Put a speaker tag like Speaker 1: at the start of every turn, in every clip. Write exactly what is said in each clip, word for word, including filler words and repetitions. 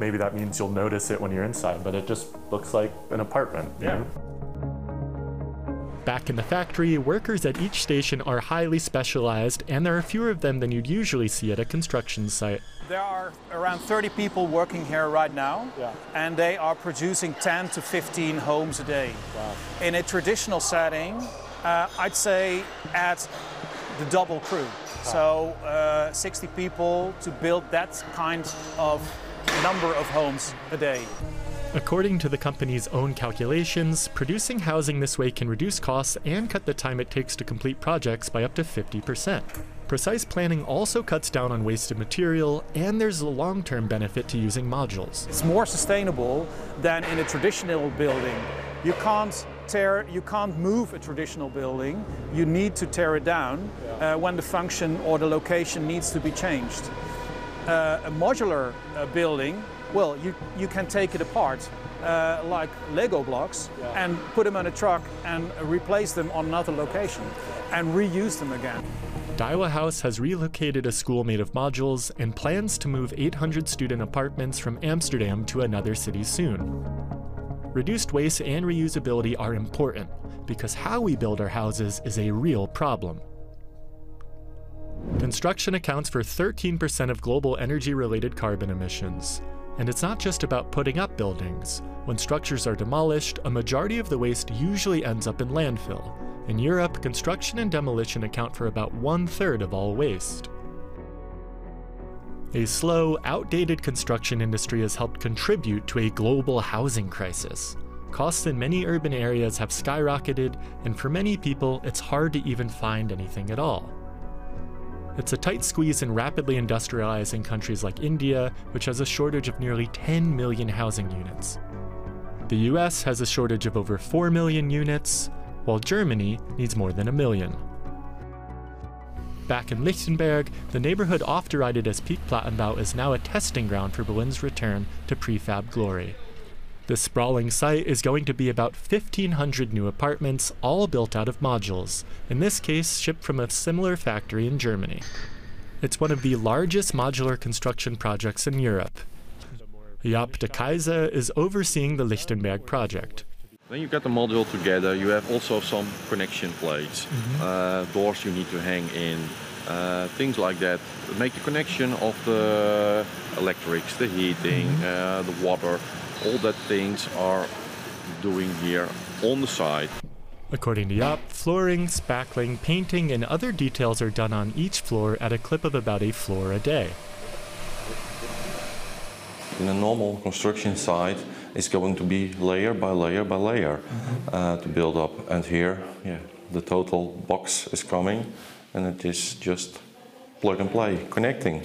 Speaker 1: maybe that means you'll notice it when you're inside, but it just looks like an apartment. Yeah. You know?
Speaker 2: Back in the factory, workers at each station are highly specialized, and there are fewer of them than you'd usually see at a construction site.
Speaker 3: There are around thirty people working here right now, yeah. and they are producing ten to fifteen homes a day. Wow. In a traditional setting, uh, I'd say at the double crew. Wow. So uh, sixty people to build that kind of number of homes a day.
Speaker 2: According to the company's own calculations, producing housing this way can reduce costs and cut the time it takes to complete projects by up to fifty percent. Precise planning also cuts down on wasted material, and there's a long-term benefit to using modules.
Speaker 3: It's more sustainable than in a traditional building. You can't tear, you can't move a traditional building. You need to tear it down uh, when the function or the location needs to be changed. Uh, a modular uh, building, well, you, you can take it apart uh, like Lego blocks yeah. and put them on a truck and replace them on another location and reuse them again.
Speaker 2: Daiwa House has relocated a school made of modules and plans to move eight hundred student apartments from Amsterdam to another city soon. Reduced waste and reusability are important because how we build our houses is a real problem. Construction accounts for thirteen percent of global energy-related carbon emissions. And it's not just about putting up buildings. When structures are demolished, a majority of the waste usually ends up in landfill. In Europe, construction and demolition account for about one-third of all waste. A slow, outdated construction industry has helped contribute to a global housing crisis. Costs in many urban areas have skyrocketed, and for many people, it's hard to even find anything at all. It's a tight squeeze in rapidly industrializing countries like India, which has a shortage of nearly ten million housing units. The U S has a shortage of over four million units, while Germany needs more than a million. Back in Lichtenberg, the neighborhood oft derided as Peak Plattenbau is now a testing ground for Berlin's return to prefab glory. This sprawling site is going to be about fifteen hundred new apartments, all built out of modules, in this case shipped from a similar factory in Germany. It's one of the largest modular construction projects in Europe. Jaap de Keyser is overseeing the Lichtenberg project.
Speaker 4: When you get the module together, you have also some connection plates, mm-hmm. uh, doors you need to hang in, uh, things like that. Make the connection of the electrics, the heating, mm-hmm. uh, the water. All that things are doing here on the site.
Speaker 2: According to Jaap, flooring, spackling, painting, and other details are done on each floor at a clip of about a floor a day.
Speaker 4: In a normal construction site, it's going to be layer by layer by layer mm-hmm. uh, to build up. And here, yeah, the total box is coming, and it is just plug and play, connecting.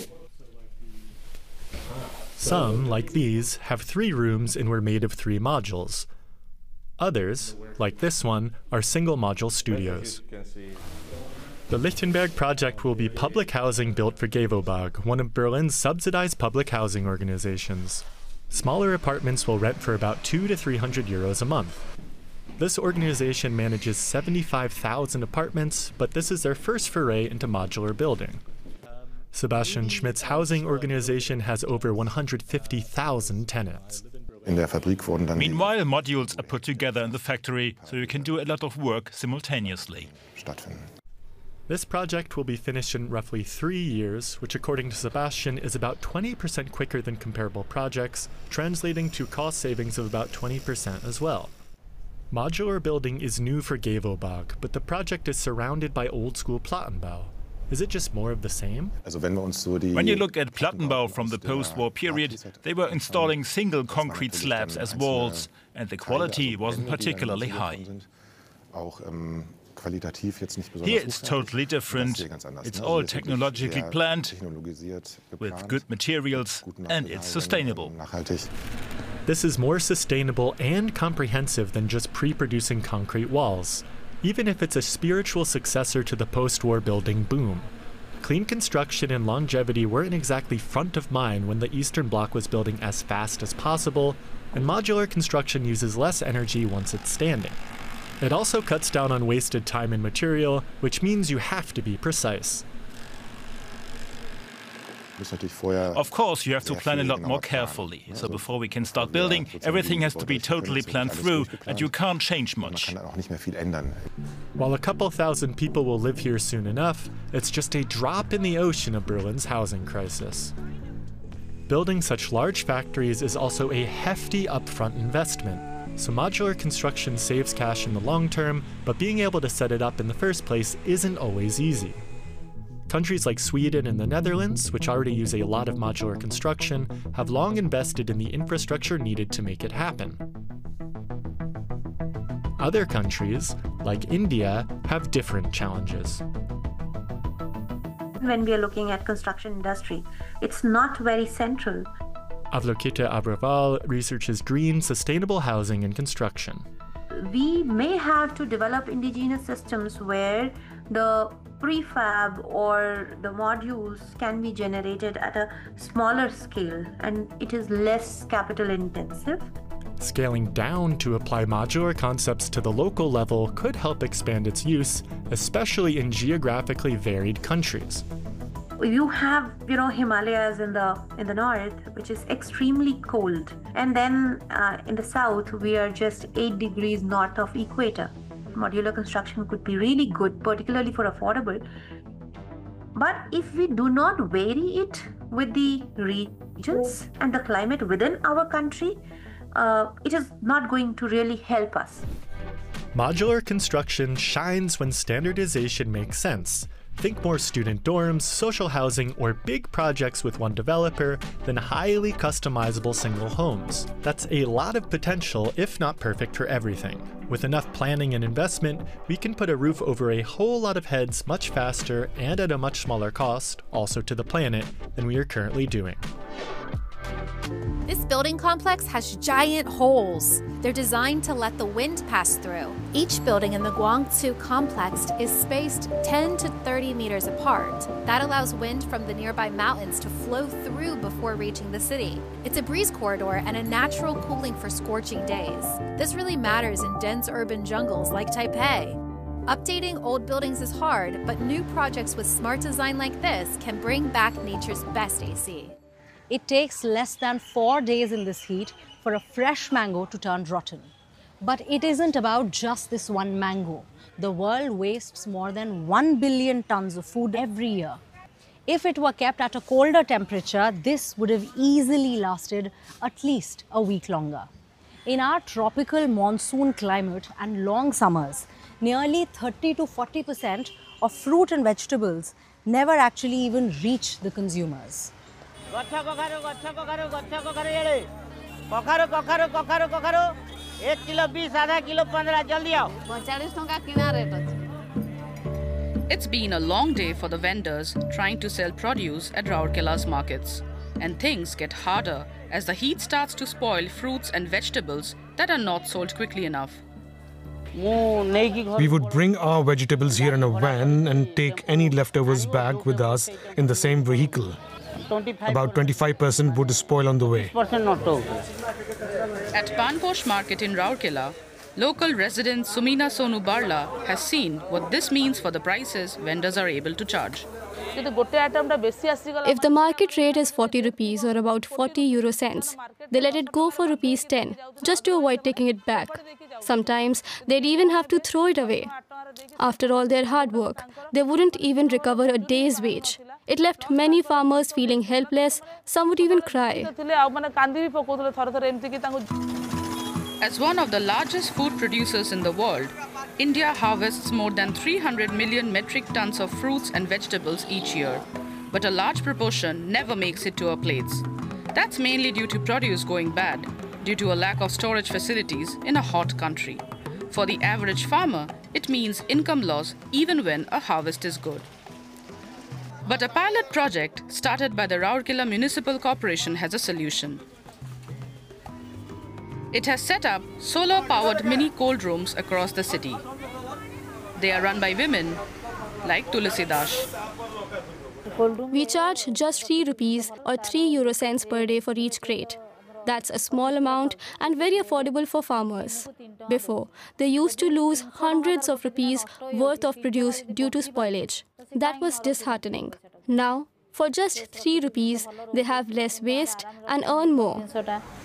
Speaker 2: Some, like these, have three rooms and were made of three modules. Others, like this one, are single-module studios. The Lichtenberg project will be public housing built for Gewobag, one of Berlin's subsidized public housing organizations. Smaller apartments will rent for about two to three hundred euros a month. This organization manages seventy-five thousand apartments, but this is their first foray into modular building. Sebastian Schmidt's housing organization has over one hundred fifty thousand tenants.
Speaker 5: Meanwhile, modules are put together in the factory, so you can do a lot of work simultaneously.
Speaker 2: This project will be finished in roughly three years, which according to Sebastian is about twenty percent quicker than comparable projects, translating to cost savings of about twenty percent as well. Modular building is new for Gewobag, but the project is surrounded by old-school Plattenbau. Is it just more of the same?
Speaker 5: When you look at Plattenbau from the post-war period, they were installing single concrete slabs as walls, and the quality wasn't particularly high. Here it's totally different. It's all technologically planned, with good materials, and it's sustainable.
Speaker 2: This is more sustainable and comprehensive than just pre-producing concrete walls, even if it's a spiritual successor to the post-war building boom. Clean construction and longevity weren't exactly front of mind when the Eastern Bloc was building as fast as possible, and modular construction uses less energy once it's standing. It also cuts down on wasted time and material, which means you have to be precise.
Speaker 5: Of course, you have to plan a lot more carefully. So before we can start building, everything has to be totally planned through, and you can't change much.
Speaker 2: While a couple thousand people will live here soon enough, it's just a drop in the ocean of Berlin's housing crisis. Building such large factories is also a hefty upfront investment, so modular construction saves cash in the long term, but being able to set it up in the first place isn't always easy. Countries like Sweden and the Netherlands, which already use a lot of modular construction, have long invested in the infrastructure needed to make it happen. Other countries, like India, have different challenges.
Speaker 6: When we are looking at construction industry, it's not very central.
Speaker 2: Avlokita Abraval researches green, sustainable housing and construction.
Speaker 6: We may have to develop indigenous systems where the prefab or the modules can be generated at a smaller scale and it is less capital intensive.
Speaker 2: Scaling down to apply modular concepts to the local level could help expand its use, especially in geographically varied countries.
Speaker 6: You have, you know, Himalayas in the in the north, which is extremely cold, and then uh, in the south we are just eight degrees north of equator. Modular construction could be really good, particularly for affordable. But if we do not vary it with the regions and the climate within our country, uh, it is not going to really help us.
Speaker 2: Modular construction shines when standardization makes sense. Think more student dorms, social housing, or big projects with one developer than highly customizable single homes. That's a lot of potential, if not perfect for everything. With enough planning and investment, we can put a roof over a whole lot of heads much faster and at a much smaller cost, also to the planet, than we are currently doing.
Speaker 7: This building complex has giant holes. They're designed to let the wind pass through. Each building in the Guangzhou complex is spaced ten to thirty meters apart. That allows wind from the nearby mountains to flow through before reaching the city. It's a breeze corridor and a natural cooling for scorching days. This really matters in dense urban jungles like Taipei. Updating old buildings is hard, but new projects with smart design like this can bring back nature's best A C.
Speaker 8: It takes less than four days in this heat for a fresh mango to turn rotten. But it isn't about just this one mango. The world wastes more than one billion tons of food every year. If it were kept at a colder temperature, this would have easily lasted at least a week longer. In our tropical monsoon climate and long summers, nearly thirty to forty percent of fruit and vegetables never actually even reach the consumers.
Speaker 9: It's been a long day for the vendors trying to sell produce at Rourkela's markets. And things get harder as the heat starts to spoil fruits and vegetables that are not sold quickly enough.
Speaker 10: We would bring our vegetables here in a van and take any leftovers back with us in the same vehicle. About twenty-five percent would spoil on the way.
Speaker 9: At Panposh Market in Rourkela, local resident Sumina Sonu Barla has seen what this means for the prices vendors are able to charge.
Speaker 11: If the market rate is forty rupees or about forty euro cents, they let it go for rupees ten just to avoid taking it back. Sometimes they'd even have to throw it away. After all their hard work, they wouldn't even recover a day's wage. It left many farmers feeling helpless. Some would even cry.
Speaker 9: As one of the largest food producers in the world, India harvests more than three hundred million metric tons of fruits and vegetables each year. But a large proportion never makes it to our plates. That's mainly due to produce going bad, due to a lack of storage facilities in a hot country. For the average farmer, it means income loss even when a harvest is good. But a pilot project started by the Rourkela Municipal Corporation has a solution. It has set up solar-powered mini cold rooms across the city. They are run by women like Tulasi Dash.
Speaker 11: We charge just three rupees or three euro cents per day for each crate. That's a small amount and very affordable for farmers. Before, they used to lose hundreds of rupees worth of produce due to spoilage. That was disheartening. Now, For just three rupees, they have less waste and earn more.